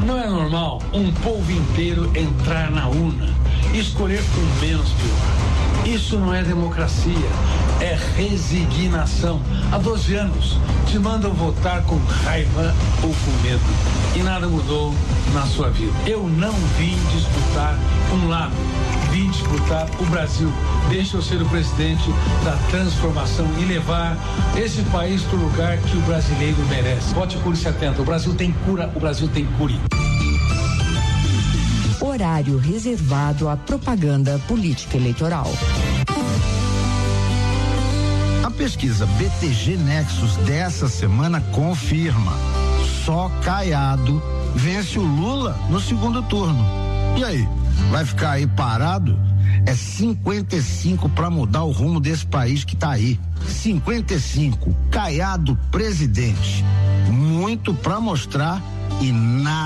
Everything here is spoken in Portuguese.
Não é normal um povo inteiro entrar na urna e escolher o menos pior. Isso não é democracia, é resignação. Há 12 anos te mandam votar com raiva ou com medo e nada mudou na sua vida. Eu não vim disputar um lado, vim disputar o Brasil. Deixa eu ser o presidente da transformação e levar esse país para o lugar que o brasileiro merece. Vote Cure 70. O Brasil tem cura, o Brasil tem Cure. Horário reservado à propaganda política eleitoral. A pesquisa BTG Nexus dessa semana confirma: só Caiado vence o Lula no segundo turno. E aí, vai ficar aí parado? É 55 para mudar o rumo desse país que tá aí. 55, Caiado presidente. Muito para mostrar e nada